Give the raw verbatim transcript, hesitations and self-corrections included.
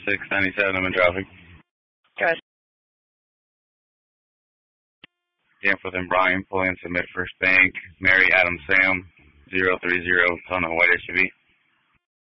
six ninety-seven, I'm in traffic. Good. Camp within Brian, pulling into Mid First Bank. Mary, Adam, Sam, zero three zero, ton of white S U V.